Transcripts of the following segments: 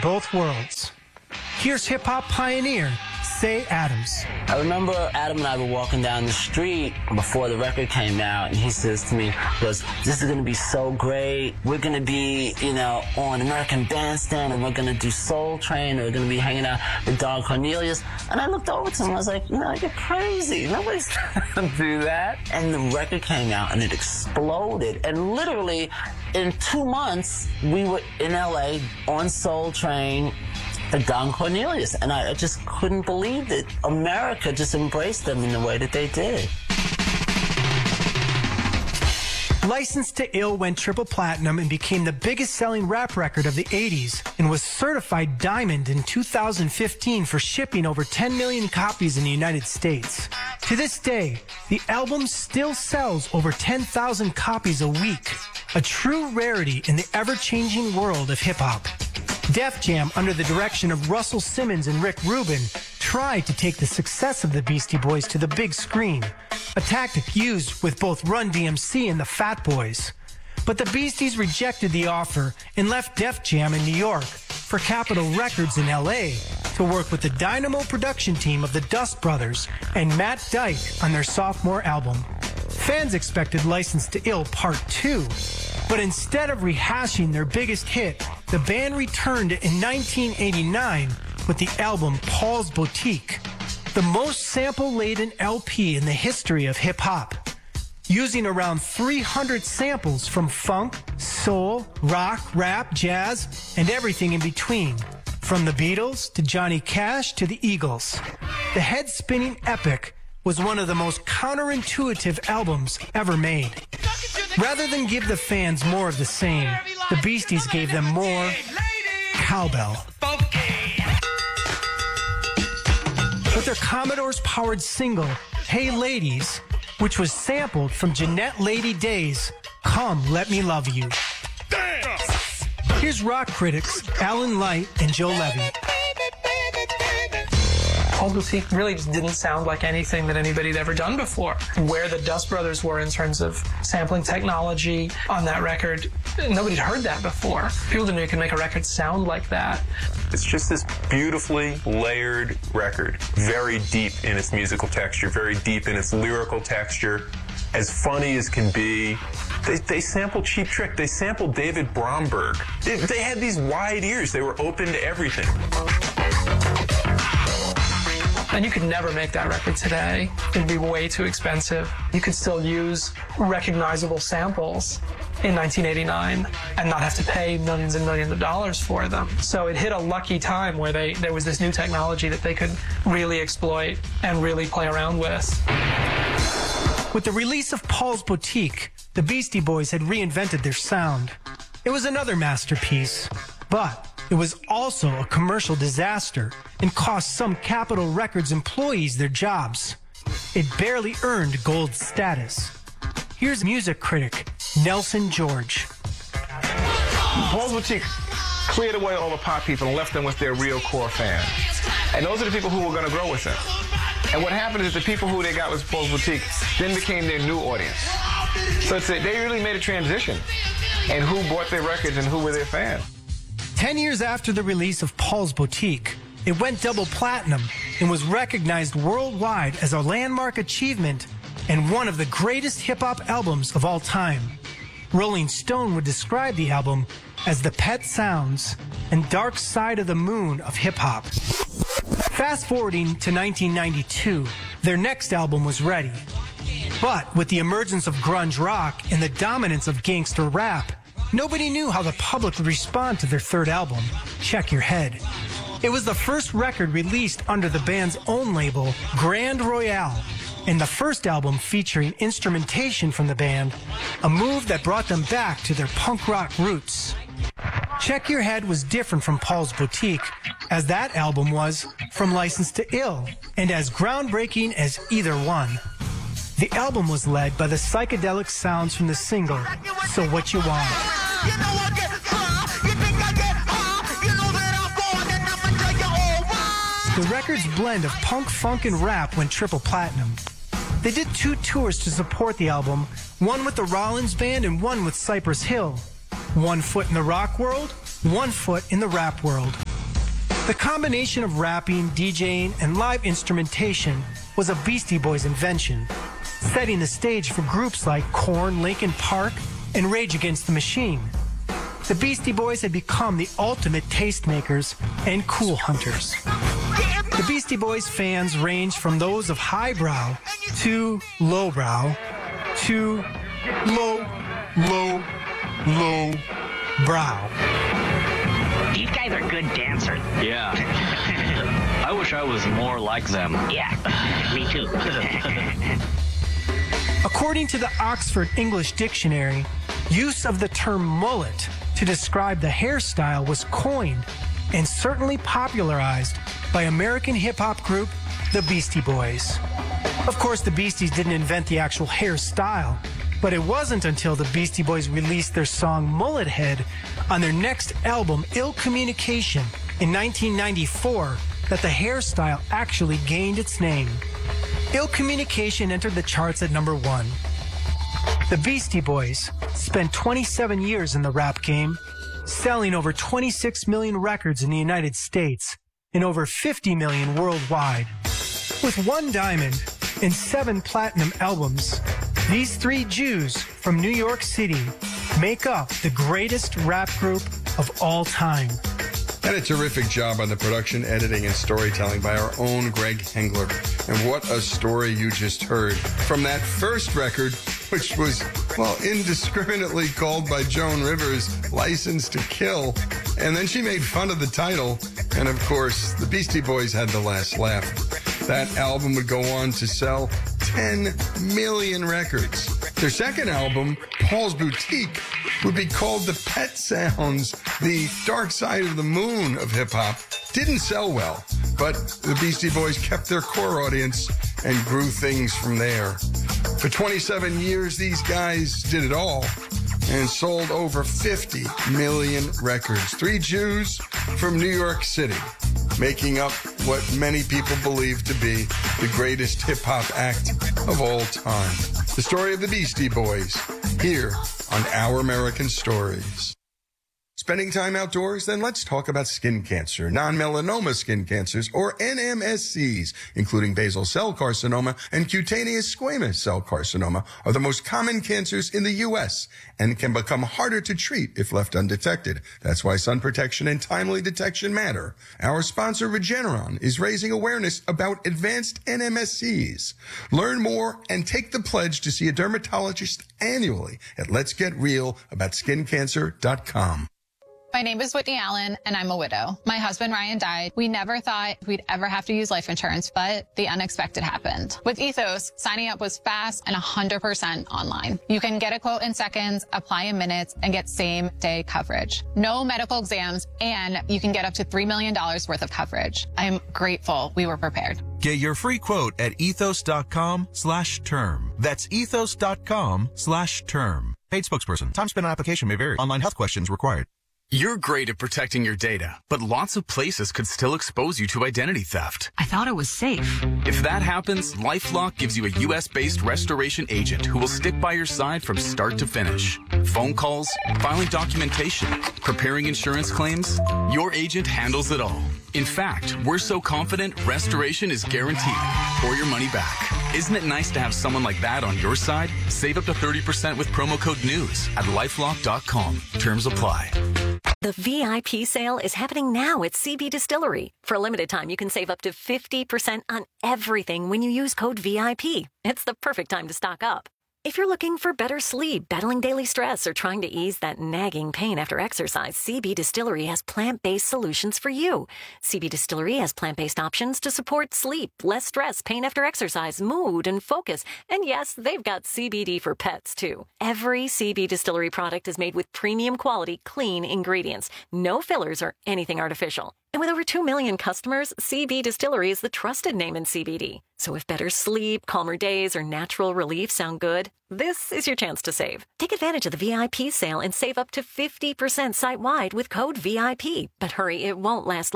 both worlds. Here's hip-hop pioneer Cey Adams. I remember Adam and I were walking down the street before the record came out, and he says to me, "This is going to be so great. We're going to be, on American Bandstand, and we're going to do Soul Train, and we're going to be hanging out with Don Cornelius." And I looked over to him, I was like, "No, you're crazy. Nobody's going to do that." And the record came out, and it exploded. And literally, in 2 months, we were in L.A. on Soul Train, Don Cornelius, and I just couldn't believe that America just embraced them in the way that they did. Licensed to Ill went triple platinum and became the biggest selling rap record of the 80s and was certified diamond in 2015 for shipping over 10 million copies in the United States. To this day, the album still sells over 10,000 copies a week, a true rarity in the ever-changing world of hip-hop. Def Jam, under the direction of Russell Simmons and Rick Rubin, tried to take the success of the Beastie Boys to the big screen, a tactic used with both Run DMC and the Fat Boys. But the Beasties rejected the offer and left Def Jam in New York for Capitol Records in L.A. to work with the Dynamo production team of the Dust Brothers and Matt Dyke on their sophomore album. Fans expected Licensed to Ill Part 2, but instead of rehashing their biggest hit, the band returned in 1989 with the album Paul's Boutique, the most sample-laden LP in the history of hip-hop, using around 300 samples from funk, soul, rock, rap, jazz, and everything in between, from the Beatles to Johnny Cash to the Eagles. The head-spinning epic was one of the most counterintuitive albums ever made. Rather than give the fans more of the same, the Beasties gave them more cowbell. With their Commodores-powered single, Hey Ladies, which was sampled from Jeanette Lady Day's Come Let Me Love You. Here's rock critics Alan Light and Joe Levy. Paul's Boutique really just didn't sound like anything that anybody had ever done before. Where the Dust Brothers were in terms of sampling technology on that record, nobody'd heard that before. People didn't know you could make a record sound like that. It's just this beautifully layered record, very deep in its musical texture, very deep in its lyrical texture, as funny as can be. They sampled Cheap Trick. They sampled David Bromberg. They had these wide ears. They were open to everything. And you could never make that record today. It'd be way too expensive. You could still use recognizable samples in 1989 and not have to pay millions and millions of dollars for them. So it hit a lucky time where there was this new technology that they could really exploit and really play around with. With the release of Paul's Boutique, the Beastie Boys had reinvented their sound. It was another masterpiece, but it was also a commercial disaster and cost some Capitol Records employees their jobs. It barely earned gold status. Here's music critic Nelson George. Paul's Boutique cleared away all the pop people and left them with their real core fans. And those are the people who were going to grow with them. And what happened is the people who they got with Paul's Boutique then became their new audience. So they really made a transition in who bought their records and who were their fans. 10 years after the release of Paul's Boutique, it went double platinum and was recognized worldwide as a landmark achievement and one of the greatest hip-hop albums of all time. Rolling Stone would describe the album as the Pet Sounds and Dark Side of the Moon of hip-hop. Fast forwarding to 1992, their next album was ready. But with the emergence of grunge rock and the dominance of gangster rap, nobody knew how the public would respond to their third album, Check Your Head. It was the first record released under the band's own label, Grand Royale, and the first album featuring instrumentation from the band, a move that brought them back to their punk rock roots. Check Your Head was different from Paul's Boutique, as that album was from Licensed to Ill, and as groundbreaking as either one. The album was led by the psychedelic sounds from the single, So What You Want. The record's blend of punk, funk, and rap went triple platinum. They did 2 tours to support the album, one with the Rollins Band and one with Cypress Hill. 1 foot in the rock world, 1 foot in the rap world. The combination of rapping, DJing, and live instrumentation was a Beastie Boys invention, setting the stage for groups like Korn, Linkin Park, and Rage Against the Machine. The Beastie Boys had become the ultimate tastemakers and cool hunters. The Beastie Boys fans ranged from those of highbrow to lowbrow to low brow. These guys are good dancers. Yeah. I wish I was more like them. Yeah, me too. According to the Oxford English Dictionary, use of the term mullet to describe the hairstyle was coined and certainly popularized by American hip-hop group the Beastie Boys. Of course, the Beasties didn't invent the actual hairstyle, but it wasn't until the Beastie Boys released their song Mullet Head on their next album, Ill Communication, in 1994, that the hairstyle actually gained its name. Ill Communication entered the charts at number 1. The Beastie Boys spent 27 years in the rap game, selling over 26 million records in the United States and over 50 million worldwide. With 1 diamond and 7 platinum albums, these 3 Jews from New York City make up the greatest rap group of all time. And a terrific job on the production, editing, and storytelling by our own Greg Hengler. And what a story you just heard from that first record, which was, well, indiscriminately called by Joan Rivers License to Kill. And then she made fun of the title. And of course, the Beastie Boys had the last laugh. That album would go on to sell 10 million records. Their second album, Paul's Boutique, would be called The Pet Sounds, the dark side of the moon of hip-hop. Didn't sell well, but the Beastie Boys kept their core audience and grew things from there. For 27 years, these guys did it all and sold over 50 million records. 3 Jews from New York City, making up what many people believe to be the greatest hip-hop act of all time. The story of the Beastie Boys, here on Our American Stories. Spending time outdoors? Then let's talk about skin cancer. Non-melanoma skin cancers, or NMSCs, including basal cell carcinoma and cutaneous squamous cell carcinoma, are the most common cancers in the U.S. and can become harder to treat if left undetected. That's why sun protection and timely detection matter. Our sponsor, Regeneron, is raising awareness about advanced NMSCs. Learn more and take the pledge to see a dermatologist annually at letsgetrealaboutSkinCancer.com. My name is Whitney Allen, and I'm a widow. My husband, Ryan, died. We never thought we'd ever have to use life insurance, but the unexpected happened. With Ethos, signing up was fast and 100% online. You can get a quote in seconds, apply in minutes, and get same-day coverage. No medical exams, and you can get up to $3 million worth of coverage. I am grateful we were prepared. Get your free quote at ethos.com/term. That's ethos.com/term. Paid spokesperson. Time spent on application may vary. Online health questions required. You're great at protecting your data, but lots of places could still expose you to identity theft. I thought it was safe. If that happens, LifeLock gives you a U.S.-based restoration agent who will stick by your side from start to finish. Phone calls, filing documentation, preparing insurance claims, your agent handles it all. In fact, we're so confident restoration is guaranteed or your money back. Isn't it nice to have someone like that on your side? Save up to 30% with promo code NEWS at LifeLock.com. Terms apply. The VIP sale is happening now at CB Distillery. For a limited time, you can save up to 50% on everything when you use code VIP. It's the perfect time to stock up. If you're looking for better sleep, battling daily stress, or trying to ease that nagging pain after exercise, CB Distillery has plant-based solutions for you. CB Distillery has plant-based options to support sleep, less stress, pain after exercise, mood, and focus. And yes, they've got CBD for pets, too. Every CB Distillery product is made with premium quality, clean ingredients. No fillers or anything artificial. And with over 2 million customers, CB Distillery is the trusted name in CBD. So if better sleep, calmer days, or natural relief sound good, this is your chance to save. Take advantage of the VIP sale and save up to 50% site-wide with code VIP. But hurry, it won't last long.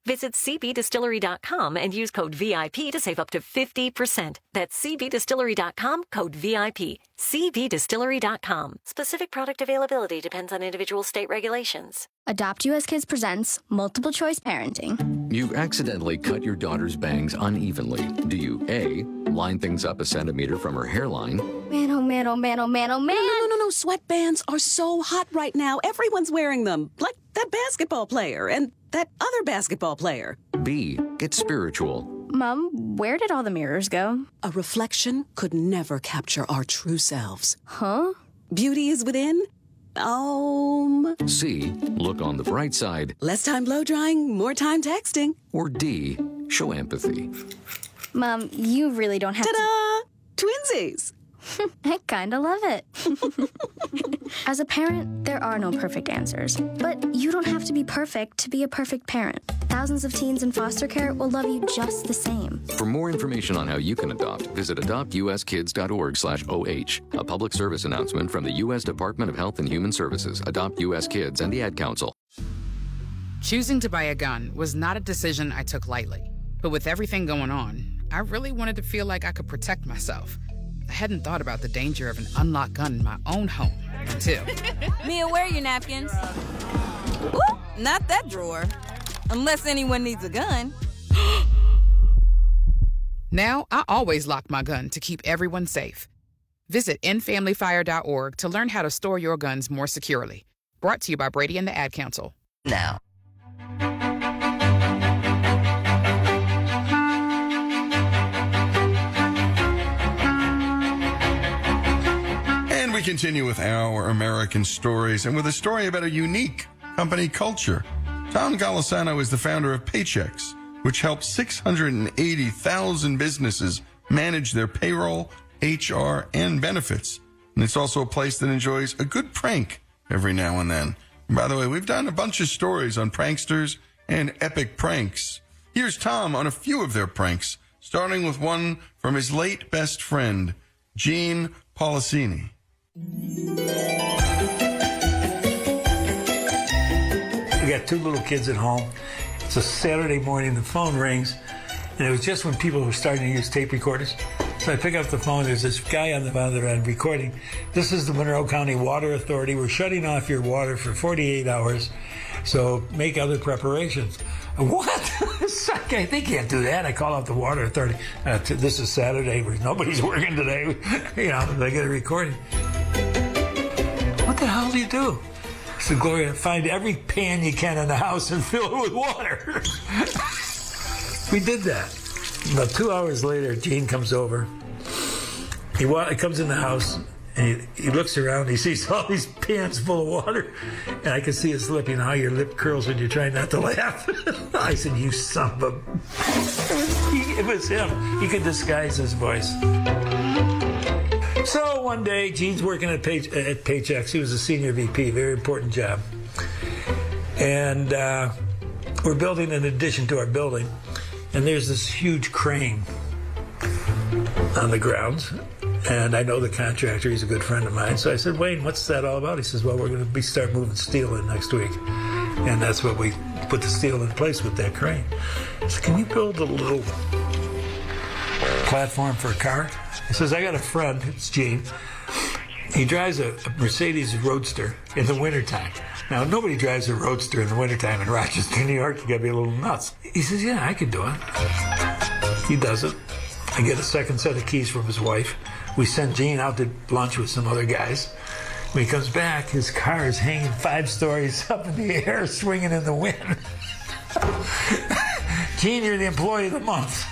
Visit cbdistillery.com and use code VIP to save up to 50%. That's cbdistillery.com, code VIP. cbdistillery.com. Specific product availability depends on individual state regulations. Adopt US Kids presents Multiple Choice Parenting. You accidentally cut your daughter's bangs unevenly. Do you A, line things up a centimeter from her hairline? Man, oh man, oh man, oh man, oh man. No. Sweatbands are so hot right now. Everyone's wearing them. Like that basketball player and that other basketball player. B, get spiritual. Mom, where did all the mirrors go? A reflection could never capture our true selves. Huh? Beauty is within. C, look on the bright side. Less time blow drying, more time texting. Or D, show empathy. Mom, you really don't have Ta-da! Twinsies! I kinda love it. As a parent, there are no perfect answers. But you don't have to be perfect to be a perfect parent. Thousands of teens in foster care will love you just the same. For more information on how you can adopt, visit adoptuskids.org/OH. A public service announcement from the U.S. Department of Health and Human Services, Adopt U.S. Kids, and the Ad Council. Choosing to buy a gun was not a decision I took lightly. But with everything going on, I really wanted to feel like I could protect myself. I hadn't thought about the danger of an unlocked gun in my own home until... Mia, where are your napkins? Ooh, not that drawer. Unless anyone needs a gun. Now, I always lock my gun to keep everyone safe. Visit endfamilyfire.org to learn how to store your guns more securely. Brought to you by Brady and the Ad Council. Now. And we continue with our American stories and with a story about a unique company culture. Tom Golisano is the founder of Paychex, which helps 680,000 businesses manage their payroll, HR, and benefits. And it's also a place that enjoys a good prank every now and then. And by the way, we've done a bunch of stories on pranksters and epic pranks. Here's Tom on a few of their pranks, starting with one from his late best friend, Gene Policini. We got two little kids at home. It's a Saturday morning, the phone rings, and it was just when people were starting to use tape recorders. So I pick up the phone, there's this guy on the other end recording. This is the Monroe County Water Authority. We're shutting off your water for 48 hours, so make other preparations. What? They can't do that. I call out the Water Authority. This is Saturday, nobody's working today. They get a recording. What the hell do you do? So Gloria, find every pan you can in the house and fill it with water. We did that. About 2 hours later, Gene comes over. He comes in the house, and he looks around. He sees all these pans full of water, and I can see his lip. You know how your lip curls when you're trying not to laugh? I said, you son of a... It was him. He could disguise his voice. So one day, Gene's working at Paychex. He was a senior VP, very important job. And we're building an addition to our building. And there's this huge crane on the grounds. And I know the contractor. He's a good friend of mine. So I said, Wayne, what's that all about? He says, well, we're going to start moving steel in next week. And that's what we put the steel in place with that crane. I said, can you build a little platform for a car? He says, I got a friend, it's Gene. He drives a Mercedes Roadster in the wintertime. Now, nobody drives a Roadster in the wintertime in Rochester, New York. You gotta be a little nuts. He says, yeah, I could do it. He does it. I get a second set of keys from his wife. We send Gene out to lunch with some other guys. When he comes back, his car is hanging 5 stories up in the air, swinging in the wind. Gene, you're the employee of the month.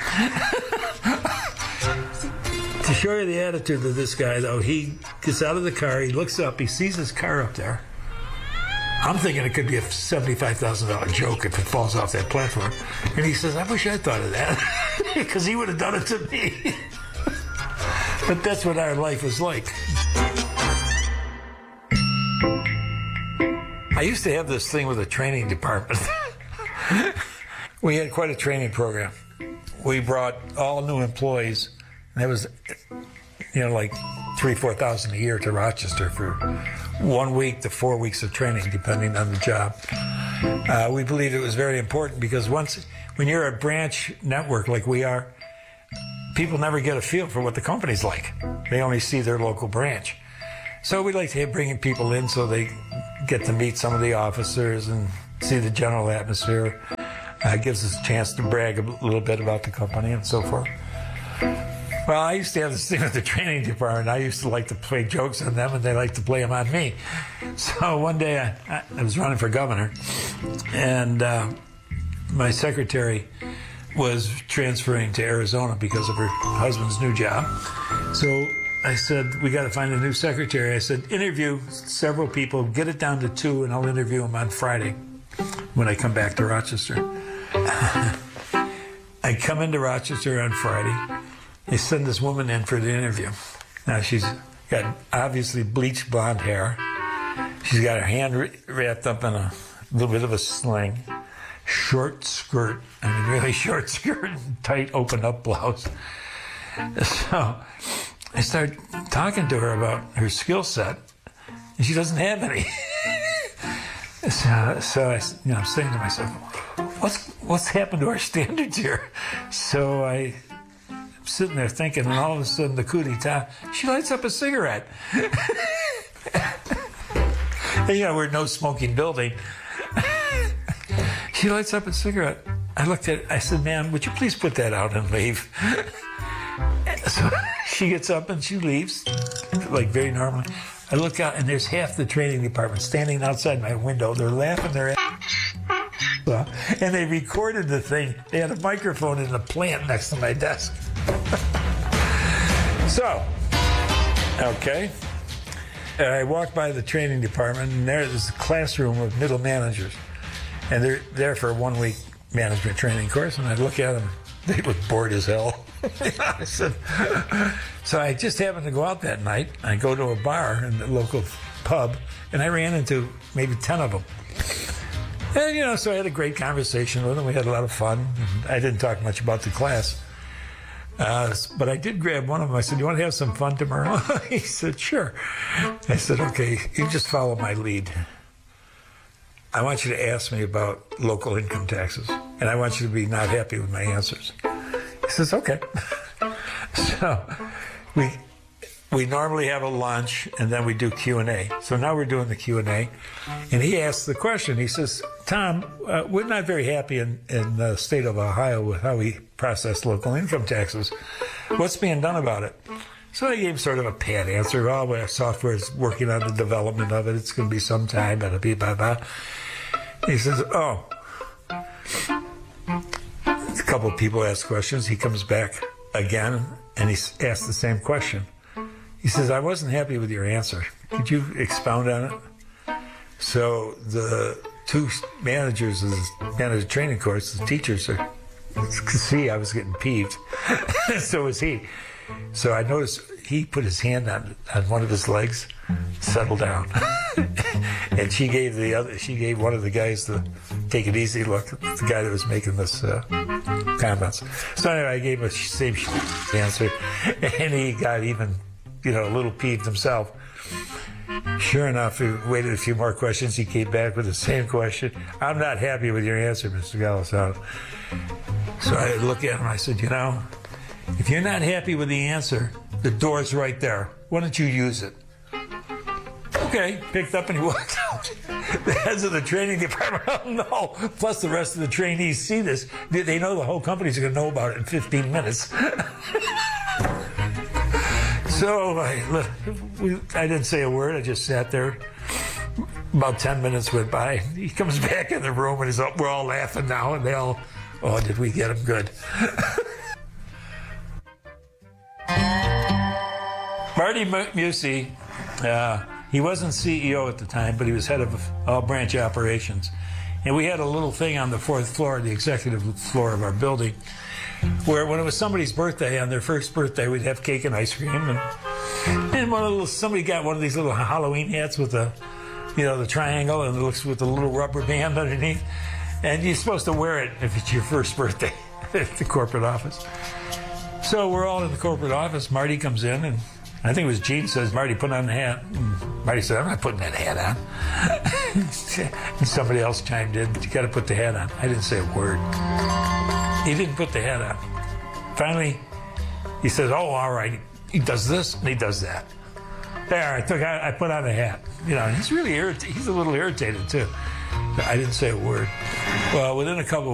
To show you the attitude of this guy, though, he gets out of the car, he looks up, he sees his car up there. I'm thinking it could be a $75,000 joke if it falls off that platform. And he says, I wish I thought of that, because he would have done it to me. But that's what our life is like. I used to have this thing with a training department. We had quite a training program. We brought all new employees, and it was, like $3,000-4,000 a year to Rochester for 1 week to 4 weeks of training, depending on the job. We believed it was very important because when you're a branch network like we are, people never get a feel for what the company's like. They only see their local branch. So we like to bring people in so they get to meet some of the officers and see the general atmosphere. Gives us a chance to brag a little bit about the company and so forth. Well, I used to have this thing with the training department. I used to like to play jokes on them, and they like to play them on me. So one day I was running for governor, and my secretary was transferring to Arizona because of her husband's new job. So I said, we got to find a new secretary. I said, interview several people, get it down to 2, and I'll interview them on Friday when I come back to Rochester. I come into Rochester on Friday. They send this woman in for the interview. Now, she's got obviously bleached blonde hair. She's got her hand wrapped up in a little bit of a sling. Short skirt. I mean, really short skirt, tight, open-up blouse. So I start talking to her about her skill set, and she doesn't have any. So I'm saying to myself, what's happened to our standards here? So I'm sitting there thinking, and all of a sudden, the coup d'etat, she lights up a cigarette. And, we're a no-smoking building. She lights up a cigarette. I looked at it. I said, ma'am, would you please put that out and leave? So she gets up and she leaves, like very normally. I look out, and there's half the training department standing outside my window. They're laughing their ass off. And they recorded the thing. They had a microphone in the plant next to my desk. So, okay. I walk by the training department, and there's a classroom of middle managers. And they're there for a 1-week management training course. And I look at them. They look bored as hell. I said, so I just happened to go out that night. I go to a bar in the local pub, and I ran into maybe 10 of them. And, so I had a great conversation with them. We had a lot of fun. I didn't talk much about the class. But I did grab one of them. I said, you want to have some fun tomorrow? He said, sure. I said, okay, you just follow my lead. I want you to ask me about local income taxes, and I want you to be not happy with my answers. He says, okay. So we normally have a lunch, and then we do Q&A. So now we're doing the Q&A, and he asks the question. He says, Tom, we're not very happy in the state of Ohio with how we process local income taxes. What's being done about it? So I gave him sort of a pat answer. Oh, our software is working on the development of it. It's going to be some time. Blah, blah, blah, blah. He says, oh. A couple of people ask questions. He comes back again, and he asks the same question. He says, I wasn't happy with your answer. Could you expound on it? So the 2 managers of the manager training course, the teachers, could see I was getting peeved. So was he. So I noticed he put his hand on one of his legs, settled down. And she gave one of the guys the take it easy look, the guy that was making this comments. So anyway, I gave him the same answer, and he got even, a little peeved himself. Sure enough, he waited a few more questions. He came back with the same question. I'm not happy with your answer, Mr. Golisano. So I looked at him, I said, if you're not happy with the answer, the door's right there. Why don't you use it? Okay, picked up and he walked out. The heads of the training department, oh no. Plus the rest of the trainees see this. They know the whole company's going to know about it in 15 minutes. So I didn't say a word. I just sat there. About 10 minutes went by. He comes back in the room and we're all laughing now, and they all, oh, did we get him good? Marty Musi, he wasn't CEO at the time, but he was head of all branch operations. And we had a little thing on the 4th floor, the executive floor of our building, where when it was somebody's birthday, on their first birthday, we'd have cake and ice cream. And somebody got one of these little Halloween hats with the triangle, and it looks with a little rubber band underneath. And you're supposed to wear it if it's your first birthday at the corporate office. So we're all in the corporate office. Marty comes in, and I think it was Gene says, Marty, put on the hat. And Marty said, I'm not putting that hat on. And somebody else chimed in, you got to put the hat on. I didn't say a word. He didn't put the hat on. Finally, he says, oh, all right. He does this and he does that. There, I put on the hat. You know, and he's really irritated. He's a little irritated, too. I didn't say a word. Well, within a couple of